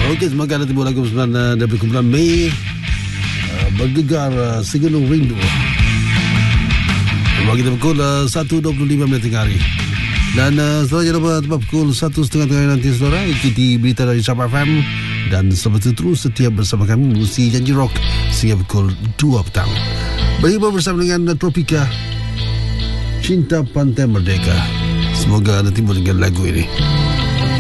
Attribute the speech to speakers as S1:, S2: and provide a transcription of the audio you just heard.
S1: Okey, semoga anda timbul lagu sembilan dari kumpulan Mei bergegar segenung rindu. Bagi kita pukul 1.25 minit tengah hari. Dan seterusnya dapat pukul 1.30 nanti saudara ikuti berita dari Sabah FM. Dan seperti terus setia bersama kami Musi Janji Rock sehingga pukul 2 petang. Berhibur bersama dengan Tropika, Cinta Pantai Merdeka. Semoga anda timbul dengan lagu ini.